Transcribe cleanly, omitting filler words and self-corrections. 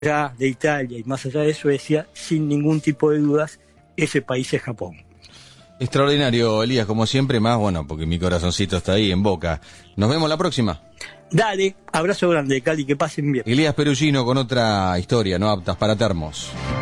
allá de Italia y más allá de Suecia, sin ningún tipo de dudas, ese país es Japón. Extraordinario, Elías, como siempre, más bueno, porque mi corazoncito está ahí en Boca. Nos vemos la próxima. Dale, abrazo grande, Cali, que pasen bien. Elías Perugino con otra historia, no aptas para termos.